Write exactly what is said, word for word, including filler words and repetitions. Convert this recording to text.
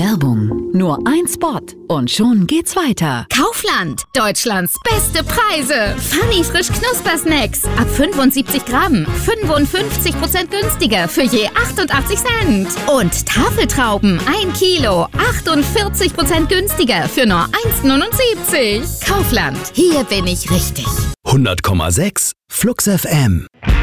Werbung. Nur ein Spot und schon geht's weiter. Kaufland, Deutschlands beste Preise. Funny frisch Knuspersnacks. Ab fünfundsiebzig Gramm. fünfundfünfzig Prozent günstiger für je achtundachtzig Cent. Und Tafeltrauben, ein Kilo. achtundvierzig Prozent günstiger für nur eins neunundsiebzig. Kaufland, hier bin ich richtig. hundert Komma sechs Flux F M.